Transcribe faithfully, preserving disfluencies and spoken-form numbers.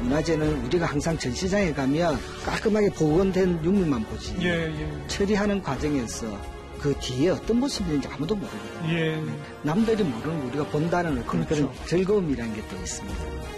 문화재는 우리가 항상 전시장에 가면 깔끔하게 복원된 육류만 보지. 예, 예. 처리하는 과정에서 그 뒤에 어떤 모습이 있는지 아무도 모르거든요. 예. 남들이 모르는 우리가 본다는 그런, 그렇죠. 그런 즐거움이라는 게 또 있습니다.